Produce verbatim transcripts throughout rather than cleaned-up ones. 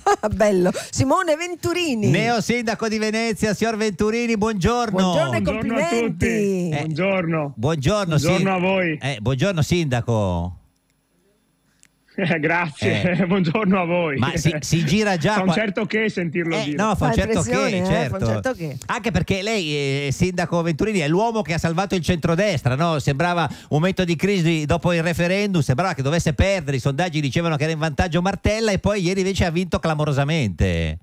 Bello. Simone Venturini, neo sindaco di Venezia. Signor Venturini, buongiorno. Buongiorno e Buongiorno a complimenti. tutti. Eh, buongiorno. Buongiorno, Buongiorno sin- a voi. eh, buongiorno sindaco. Eh, grazie, Eh. buongiorno a voi. Ma si, si gira già Fa un qua- certo che sentirlo Eh, dire. no, fa un Fa certo che, impressione, eh, fa certo. un certo che. Anche perché lei, eh, sindaco Venturini, è l'uomo che ha salvato il centrodestra, no? Sembrava un momento di crisi dopo il referendum, sembrava che dovesse perdere, i sondaggi dicevano che era in vantaggio Martella e poi ieri invece ha vinto clamorosamente.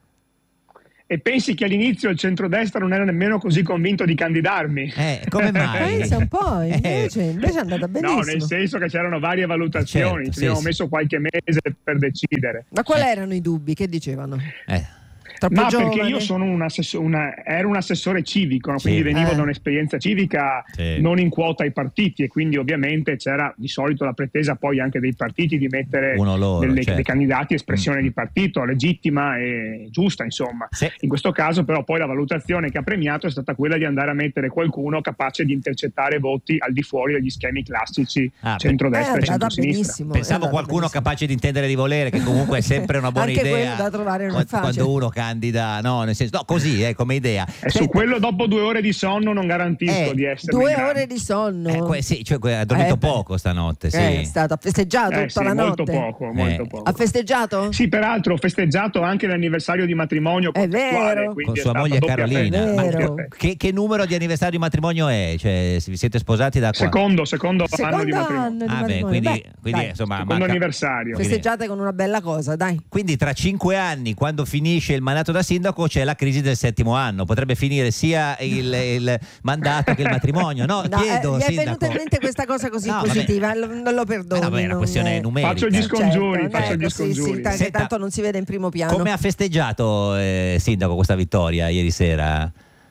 E pensi che all'inizio il centrodestra non era nemmeno così convinto di candidarmi? Eh, come mai? Pensa un po', invece, Eh. invece è andata benissimo. No, nel senso che c'erano varie valutazioni, Certo, ci sì, abbiamo sì. messo qualche mese per decidere. Ma quali erano i dubbi? Che dicevano? Eh. Troppo Ma giovane? perché io sono un assessore, una, ero un assessore civico, no? Quindi Sì. venivo Eh. da un'esperienza civica Sì. non in quota ai partiti e quindi ovviamente c'era di solito la pretesa poi anche dei partiti di mettere Uno loro, delle- certo. dei candidati espressione Mm. di partito, legittima e giusta insomma. Sì. In questo caso però poi la valutazione che ha premiato è stata quella di andare a mettere qualcuno capace di intercettare voti al di fuori degli schemi classici Ah, Eh, centrodestra è e andata centrosinistra. benissimo. è Pensavo andata qualcuno benissimo. capace di intendere di volere, che comunque è sempre una buona Anche idea. quello da trovare non è Quando- facile. Quando uno candida, no, nel senso, no, così, eh, come idea. E su quello dopo due ore di sonno non garantisco Eh, di essere Due in grado. ore di sonno. Eh, que- sì, cioè, que- ha dormito Eh, beh. poco stanotte, sì. Eh, è stato ha festeggiato Eh, tutta sì, la molto notte. poco, molto Eh. poco. Ha festeggiato? Sì, peraltro ho festeggiato anche l'anniversario di matrimonio È contestuale, vero. quindi Con è sua stata moglie doppia Carolina. festa. È Ma vero. Doppia festa. che, che numero di anniversario di matrimonio è? Cioè, vi siete sposati da qua? Secondo, secondo, Secondo anno di matrimonio. anno di Ah, beh, matrimonio. quindi, Beh, quindi, dai, insomma, Secondo manca- anniversario. Quindi- festeggiate con una bella cosa, dai. Quindi tra cinque anni, quando finisce il mandato da sindaco, c'è la crisi del settimo anno. Potrebbe finire sia il, il mandato che il matrimonio. No, No, chiedo, eh, gli è sindaco. venuta in mente questa cosa così No, vabbè. positiva, lo- non lo perdono. Ah, vabbè, è una questione numerica. Faccio gli scongiuri, Certo, faccio ecco, gli sì, sì, scongiuri. tanto, Senta, tanto non si vede in primo piano. Come ha festeggiato, eh, sindaco, questa vittoria ieri sera?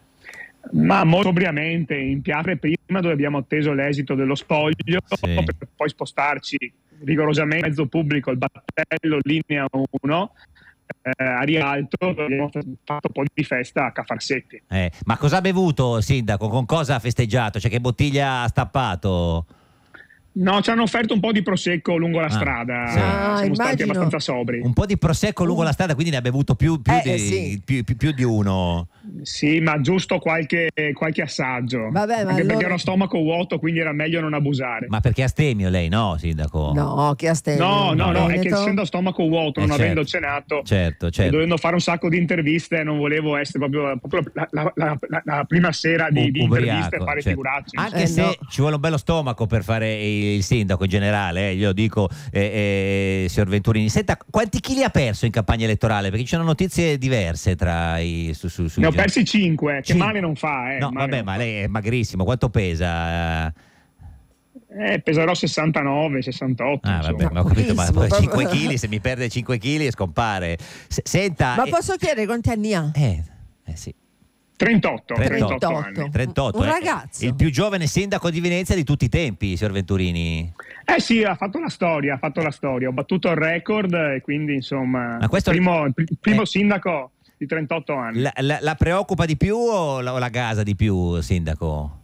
Ma molto sobriamente in piazza prima dove abbiamo atteso l'esito dello spoglio Sì. per poi spostarci rigorosamente mezzo pubblico il battello linea uno eh, a Rialto dove abbiamo fatto un po' di festa a Cafarsetti. Eh, ma cosa ha bevuto, sindaco? Con cosa ha festeggiato? Cioè, che bottiglia ha stappato? No, ci hanno offerto un po' di prosecco lungo la Ah, strada, sì. Ah, siamo stati immagino. abbastanza sobri. Un po' di prosecco lungo la strada, quindi ne ha bevuto più, più, Eh, di, sì. più, più- più di uno. Sì, ma giusto qualche, qualche assaggio. Vabbè, ma Anche allora- perché era stomaco vuoto, quindi era meglio non abusare. Ma perché ha astemio lei, no, sindaco? No, che astemio. No, no, no, è che Veneto. essendo a stomaco vuoto, Eh, non certo. avendo cenato, Certo, e certo. dovendo fare un sacco di interviste, non volevo essere proprio, proprio la, la- la- la- la prima sera di, U- di interviste e ubriaco, fare certo. figuracce. Anche Eh, se no. ci vuole un bello stomaco per fare il sindaco in generale, eh, glielo dico, eh, eh, signor Venturini. Senta, quanti chili ha perso in campagna elettorale? Perché ci sono notizie diverse tra i su, su, sui Ne ho giornali. persi cinque, che Cinque. male non fa. Eh, No, male vabbè, non ma fa. lei è magrissimo. Quanto pesa? Eh, peserò sessantanove, sessantotto. Ah, insomma. vabbè, ma ho capito, ma pochissimo, poi cinque proprio. chili, se mi perde cinque chili scompare. Se- senta, Ma eh, posso chiedere quanti anni ha? eh, eh sì. trentotto, trentotto. trentotto anni. trentotto, Un eh, ragazzo. il più giovane sindaco di Venezia di tutti i tempi, signor Venturini. Eh sì, ha fatto la storia, ha fatto la storia. Ho battuto il record e quindi insomma, Ma questo- il primo, il pr- primo eh. sindaco di trentotto anni. La, la- la preoccupa di più o la, o la gasa di più, sindaco?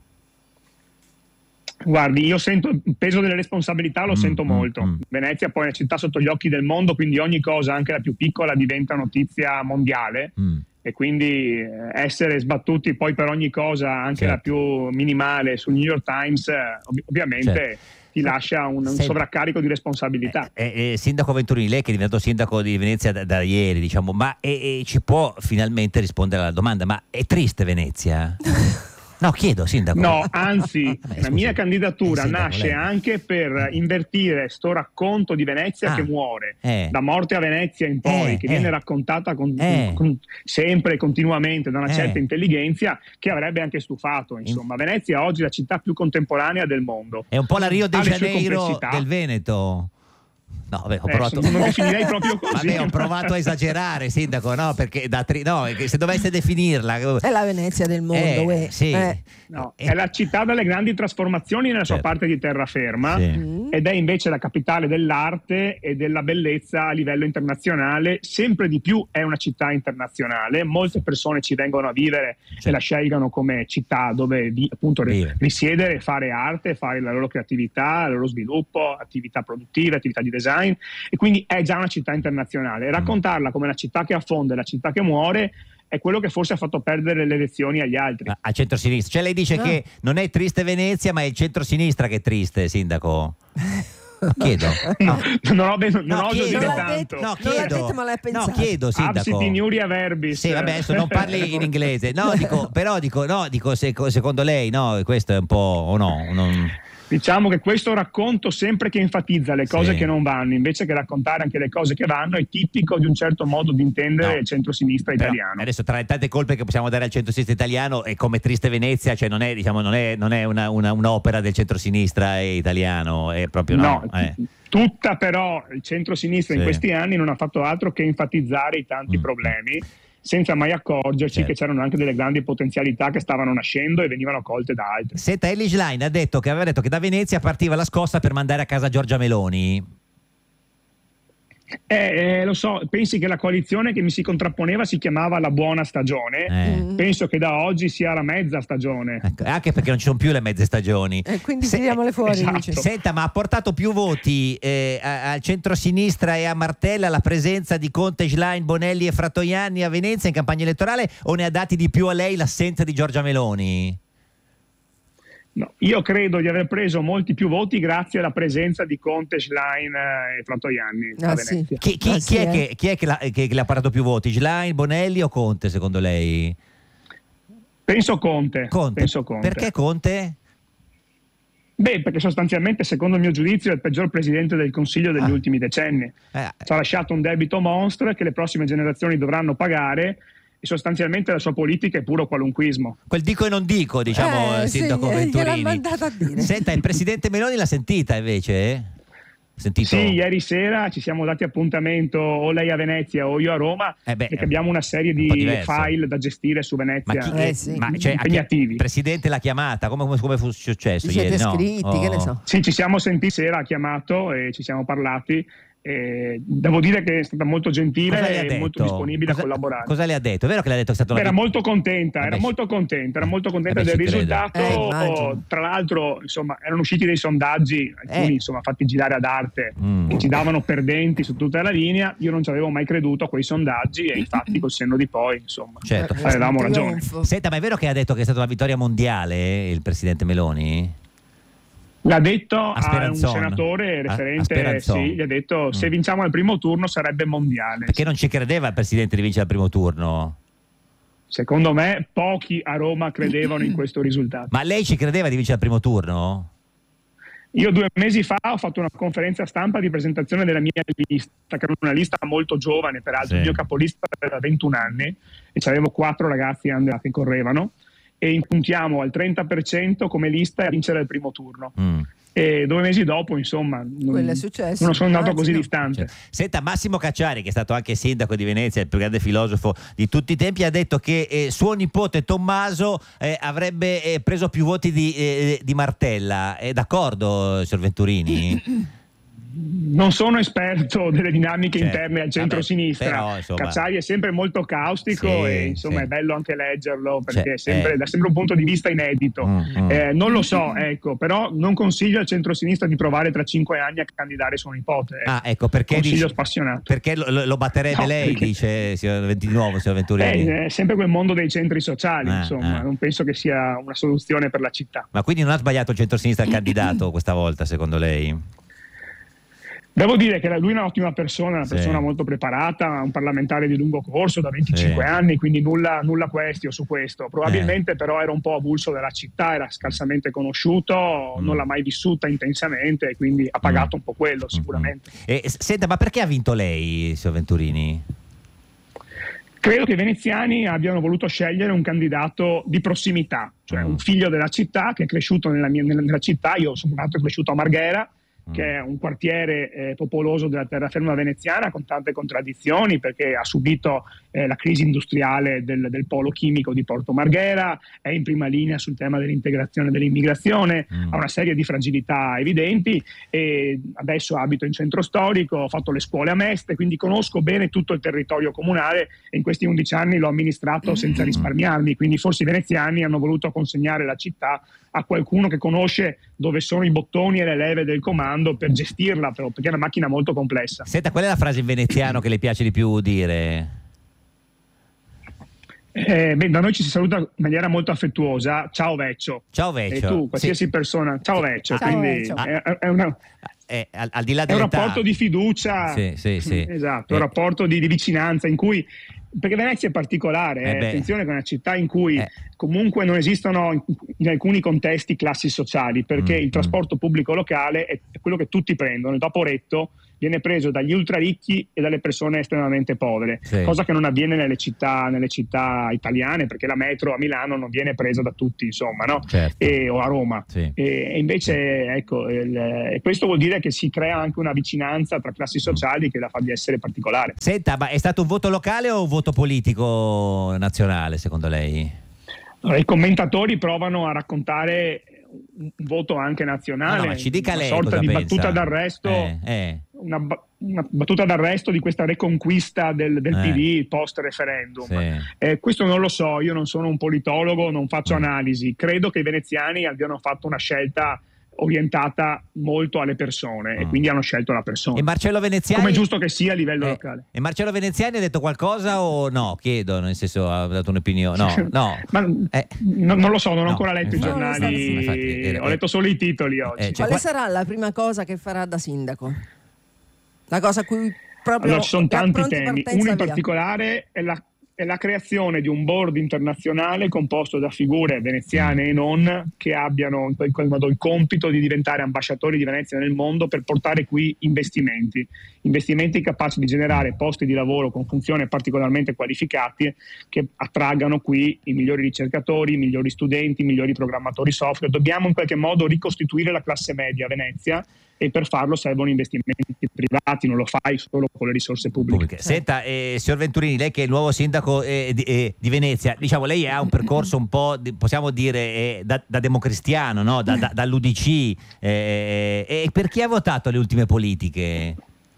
Guardi, io sento il peso delle responsabilità, lo Mm, sento mm, molto. mm. Venezia poi è una città sotto gli occhi del mondo, quindi ogni cosa, anche la più piccola, diventa notizia mondiale. Mm. E quindi eh, essere sbattuti poi per ogni cosa, anche Certo. la più minimale, sul New York Times, eh, ov- ovviamente Certo. ti lascia un, un Senta- sovraccarico di responsabilità. Eh, eh, sindaco Venturini, lei che è diventato sindaco di Venezia da, da ieri, diciamo, ma eh, eh, ci può finalmente rispondere alla domanda, ma è triste Venezia? No, chiedo, sindaco. No, anzi, Vabbè, la scusi. mia candidatura Eh, sindaco, nasce lei- anche per invertire sto racconto di Venezia Ah, che muore, eh. da Morte a Venezia in poi, Eh, che eh. viene raccontata con- Eh. con- sempre e continuamente da una Eh. certa intelligenza che avrebbe anche stufato. Insomma, Venezia oggi è la città più contemporanea del mondo. È un po' la Rio de Ha le sue Janeiro complessità. del Veneto. No, vabbè, ho Eh, provato. non definirei proprio così. Vabbè, ho provato a esagerare, sindaco, no? Perché da tri... no, che se dovesse definirla. È la Venezia del mondo, Eh, uè. sì. Eh. No, Eh, è la città dalle grandi trasformazioni nella sua Certo. parte di terraferma. Sì. Mm. ed è invece la capitale dell'arte e della bellezza a livello internazionale. Sempre di più è una città internazionale, molte persone ci vengono a vivere Sì. e la scelgono come città dove vi, appunto Vive. risiedere, fare arte, fare la loro creatività, il loro sviluppo, attività produttive, attività di design, e quindi è già una città internazionale. E raccontarla come la città che affonda e la città che muore è quello che forse ha fatto perdere le elezioni agli altri. A, a centrosinistra. Cioè lei dice Ah. che non è triste Venezia, ma è il centrosinistra che è triste, sindaco? Chiedo. No, non ho, ben, non No, oso chiedo. dire Non l'ha tanto. detto. No, Non l'ha chiedo. detto, ma l'hai pensato. No, chiedo, sindaco. Absit in iuria verbis. Sì, vabbè, adesso non parli in inglese. No, dico, però dico, no, dico se- secondo lei, no, questo è un po' o no? Non... Diciamo che questo racconto sempre che enfatizza le cose Sì. che non vanno, invece che raccontare anche le cose che vanno, è tipico di un certo modo di intendere No. il centro-sinistra Però italiano. adesso tra le tante colpe che possiamo dare al centrosinistra italiano è come Triste Venezia, cioè non è, diciamo, non è, non è una, una- un'opera del centrosinistra italiano, è proprio no. No, eh. tutta però il centro-sinistra Sì. in questi anni non ha fatto altro che enfatizzare i tanti Mm. problemi, senza mai accorgerci Certo. che c'erano anche delle grandi potenzialità che stavano nascendo e venivano colte da altri. Senta, Elly Schlein ha detto che aveva detto che da Venezia partiva la scossa per mandare a casa Giorgia Meloni. Eh, eh, lo so, pensi che la coalizione che mi si contrapponeva si chiamava la buona stagione? Eh. Mm. Penso che da oggi sia la mezza stagione. Ecco, anche perché non ci sono più le mezze stagioni. E quindi Se- tiriamole fuori, esatto. dice. Senta, ma ha portato più voti eh, a- al centro-sinistra e a Martella la presenza di Conte, Schlein, Bonelli e Fratoianni a Venezia in campagna elettorale, o ne ha dati di più a lei l'assenza di Giorgia Meloni? No, io credo di aver preso molti più voti grazie alla presenza di Conte, Schlein eh, e Fratoianni a Ah, sì. Venezia. Chi, chi- Ah, chi sì, è, eh? che, chi è che, la- che- che le ha portato più voti? Schlein, Bonelli o Conte, secondo lei? Penso Conte. Conte. Penso Conte. Perché Conte? Beh, perché sostanzialmente, secondo il mio giudizio, è il peggior presidente del Consiglio degli Ah. ultimi decenni. Eh, Ci ha lasciato un debito mostro che le prossime generazioni dovranno pagare, e sostanzialmente la sua politica è puro qualunquismo. quel dico e non dico, diciamo, Eh, il sì, sindaco eh, gliel'ha Venturini. mandato a dire. Senta, il presidente Meloni l'ha sentita invece? eh? Sentito? Sì, ieri sera ci siamo dati appuntamento, o lei a Venezia o io a Roma, Eh beh, perché abbiamo una serie un di po' diverso. file da gestire su Ma, Venezia. chi, Eh, sì. ma cioè, a chi- Impegnativi. il presidente l'ha chiamata? Come, come, come fu successo Vi siete ieri? No? scritti, che ne Oh. so. Sì, ci siamo sentiti sera, ha chiamato e ci siamo parlati. E devo dire che è stata molto gentile Cosa le ha e detto? molto disponibile Cosa- a collaborare. Cosa le ha detto? È vero che le ha detto che è stata una Era vita- molto contenta, Vabbè, era ci- molto contenta, era molto contenta Vabbè, del ci credo. risultato. Eh, immagino. Tra l'altro, insomma, erano usciti dei sondaggi, alcuni Eh. insomma fatti girare ad arte, Mm. che ci davano perdenti su tutta la linea. Io non ci avevo mai creduto a quei sondaggi e infatti col senno di poi, insomma, Certo. Eh, avevamo un ragione. trionfo. Senta, ma è vero che ha detto che è stata una vittoria mondiale eh, il presidente Meloni? L'ha detto a, un Speranzon. senatore A- a referente, Speranzon. sì, gli ha detto se Mm. vinciamo al primo turno sarebbe mondiale. Perché non ci credeva il presidente di vincere al primo turno? Secondo me pochi a Roma credevano in questo risultato. Ma lei ci credeva di vincere al primo turno? Io due mesi fa ho fatto una conferenza stampa di presentazione della mia lista, che era una lista molto giovane, peraltro Sì. il mio capolista aveva ventuno anni e c'avevo quattro ragazzi che correvano, e puntiamo al trenta per cento come lista a vincere il primo turno. Mm. E due mesi dopo, insomma, non, Quello è successo. non sono andato Anzi, così no. distante. Cioè, senta, Massimo Cacciari, che è stato anche sindaco di Venezia, il più grande filosofo di tutti i tempi, ha detto che eh, suo nipote Tommaso eh, avrebbe eh, preso più voti di, eh, di Martella. È d'accordo, signor Venturini? Non sono esperto delle dinamiche Certo. interne al centro-sinistra. Vabbè, però, insomma. Cacciari è sempre molto caustico Sì, e insomma sì. è bello anche leggerlo, perché Cioè, è sempre, eh. dà sempre un punto di vista inedito. Mm, mm. Eh, non lo so, ecco, però non consiglio al centro-sinistra di provare tra cinque anni a candidare suo nipote. ecco. Ah, ecco, perché, Consiglio dice- spassionato. perché lo, lo- lo batterebbe No, lei, perché- dice signor Venti- di nuovo, signor Venturini. Eh, è sempre quel mondo dei centri sociali, Ah, insomma, ah. non penso che sia una soluzione per la città. Ma quindi non ha sbagliato il centro-sinistra il candidato questa volta, secondo lei? Devo dire che lui è un'ottima persona, una Sì. persona molto preparata, un parlamentare di lungo corso da venticinque Sì. anni, quindi nulla, nulla questio su questo. Probabilmente però era un po' avulso della città, era scarsamente conosciuto, Mm. non l'ha mai vissuta intensamente e quindi ha pagato un po' quello sicuramente. Mm. E, s- senta, ma perché ha vinto lei, signor Venturini? Credo che i veneziani abbiano voluto scegliere un candidato di prossimità, cioè Mm. un figlio della città che è cresciuto nella, mia, nella, nella città. Io sono nato e cresciuto a Marghera, che è un quartiere eh, popoloso della terraferma veneziana con tante contraddizioni, perché ha subito eh, la crisi industriale del, del polo chimico di Porto Marghera, è in prima linea sul tema dell'integrazione e dell'immigrazione, mm. ha una serie di fragilità evidenti, e adesso abito in centro storico, ho fatto le scuole a Mestre, quindi conosco bene tutto il territorio comunale e in questi undici anni l'ho amministrato senza risparmiarmi, quindi forse i veneziani hanno voluto consegnare la città a qualcuno che conosce dove sono i bottoni e le leve del comando per gestirla, però, perché è una macchina molto complessa. Senta, qual è la frase in veneziano che le piace di più dire? Eh, beh, da noi ci si saluta in maniera molto affettuosa, ciao vecchio. Ciao vecchio. E tu, qualsiasi sì. persona, ciao vecchio. Ciao quindi vecchio. È, è, una, eh, al, al di là è un rapporto di fiducia, sì, sì, sì. esatto, eh. un rapporto di, di vicinanza in cui, perché Venezia è particolare, eh, eh attenzione che è una città in cui eh. comunque non esistono in, in alcuni contesti classi sociali, perché mm, il trasporto pubblico locale è, è quello che tutti prendono, il Vaporetto viene preso dagli ultraricchi e dalle persone estremamente povere, sì. cosa che non avviene nelle città, nelle città italiane, perché la metro a Milano non viene presa da tutti, insomma, no? Certo. E, o a Roma. Sì. E, e invece, ecco, il, e questo vuol dire che si crea anche una vicinanza tra classi sociali che la fa di essere particolare. Senta, ma è stato un voto locale o un voto politico nazionale, secondo lei? Allora, i commentatori provano a raccontare un voto anche nazionale, no, no, ma ci dica una lei sorta cosa di pensa. battuta d'arresto, eh, eh. Una, una battuta d'arresto di questa reconquista del, del eh. P D post referendum. Sì. Eh, questo non lo so, io non sono un politologo, non faccio mm. analisi, credo che i veneziani abbiano fatto una scelta orientata molto alle persone mm. e quindi hanno scelto la persona. E Marcello Veneziani, come è giusto che sia a livello eh, locale. E Marcello Veneziani ha detto qualcosa o no? Chiedo, nel senso, ha dato un'opinione? No, no. Ma, eh. no, non lo so, non ho no, ancora letto infatti, i giornali, infatti, eh, ho letto solo i titoli oggi. Eh, cioè, Quale qua... sarà la prima cosa che farà da sindaco? La cosa a cui proprio allora, ci sono tanti pronti temi, partenza, uno in via. particolare è la è la creazione di un board internazionale composto da figure veneziane e non, che abbiano in quel modo il compito di diventare ambasciatori di Venezia nel mondo per portare qui investimenti, investimenti capaci di generare posti di lavoro con funzioni particolarmente qualificati che attraggano qui i migliori ricercatori, i migliori studenti, i migliori programmatori software. Dobbiamo in qualche modo ricostituire la classe media a Venezia e per farlo servono investimenti privati, non lo fai solo con le risorse pubbliche. pubbliche. Senta, eh, signor Venturini, lei che è il nuovo sindaco eh, di, eh, di Venezia, diciamo, lei ha un percorso un po', di, possiamo dire, eh, da, da democristiano, no? da, da, dall'U D C, eh, e per chi ha votato le ultime politiche?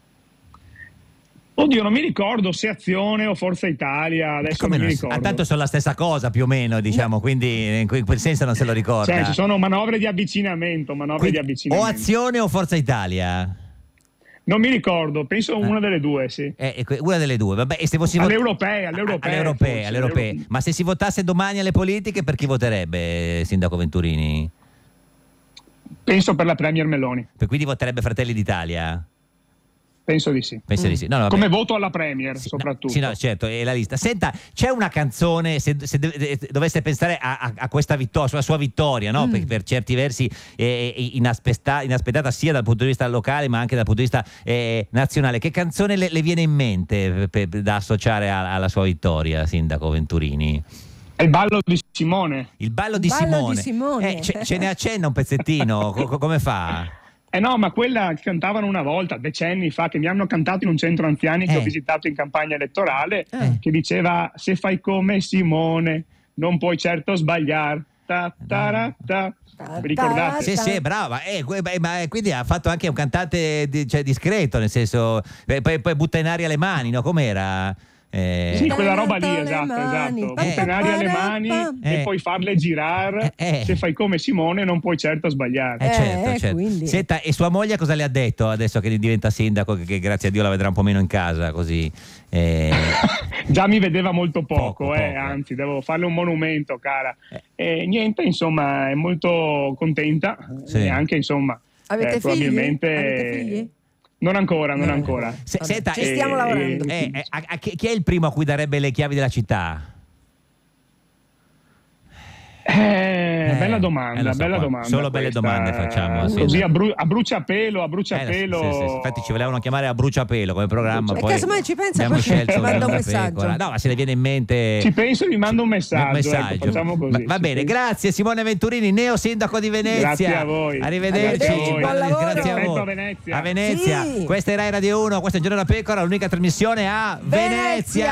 Oddio, non mi ricordo se Azione o Forza Italia, adesso non mi ricordo. Ah, tanto sono la stessa cosa più o meno, diciamo, quindi in quel senso non se lo ricorda. Cioè, ci sono manovre di avvicinamento, manovre quindi, di avvicinamento. O Azione o Forza Italia? Non mi ricordo, penso eh. una delle due, sì. Eh, una delle due, vabbè, e se fossi alle vot- europee, alle europee, alle europee, forse, alle europee. alle... Ma se si votasse domani alle politiche, per chi voterebbe, sindaco Venturini? Penso per la Premier Meloni. Per quindi voterebbe Fratelli d'Italia? Penso di sì. Penso mm. di sì. No, no, come voto alla Premier, sì, soprattutto. No, sì, no, certo, è la lista. Senta, c'è una canzone, se, se dovesse pensare a, a, a questa vittoria, sulla sua vittoria, no? mm. per, per certi versi eh, inaspetta, inaspettata sia dal punto di vista locale ma anche dal punto di vista eh, nazionale, che canzone le, le viene in mente per, per, da associare a, alla sua vittoria, sindaco Venturini? È il ballo di Simone. Il ballo di il ballo Simone. Di Simone. Eh, ce, ce ne accenna un pezzettino, co- come fa? Eh no, ma quella che cantavano una volta, decenni fa, che mi hanno cantato in un centro anziani che eh. ho visitato in campagna elettorale, eh. che diceva: se fai come Simone non puoi certo sbagliare. Ta, ta, ta. Vi ricordate? Sì, sì, brava. Eh, ma quindi ha fatto anche un cantante di, cioè, discreto, nel senso, poi, poi butta in aria le mani, no? Com'era? Eh... Sì, quella roba lì, esatto, esatto. Butta in aria le mani eh. e poi farle girare. Eh, eh. Se fai come Simone non puoi certo sbagliare. Eh, certo, eh, certo. Quindi... Senta, e sua moglie cosa le ha detto adesso che diventa sindaco, che, che grazie a Dio la vedrà un po' meno in casa, così? Eh... Già mi vedeva molto poco, poco, eh, poco. anzi devo farle un monumento, cara. Eh. E niente, insomma, è molto contenta. Sì. E anche, insomma, Avete eh, probabilmente... figli? Avete figli? Non ancora, non no. ancora. Se, senta, ci stiamo eh, lavorando. Eh, eh, a, a, chi è il primo a cui darebbe le chiavi della città? Eh, Eh, bella Eh, domanda, so, bella qua- domanda. solo belle questa. domande facciamo, sì. Così a, bru- a bruciapelo, a Eh, bruciapelo. sì, sì, sì. Infatti ci volevano chiamare a bruciapelo come programma, E poi casomai ci pensa, abbiamo poi ci scelto manda un Giorno da messaggio. Pecora. No, ma se le viene in mente Ci penso e vi mando un un messaggio. messaggio. Ecco, facciamo così. Va, va Ci bene, penso. grazie Simone Venturini, neo sindaco di Venezia. Grazie a voi. Arrivederci. Arrivederci, buon lavoro. Grazie a Aspetto voi. a Venezia. A Venezia. Sì. Questa è Rai Radio uno, questo è Giorno da Pecora, l'unica trasmissione a Venezia.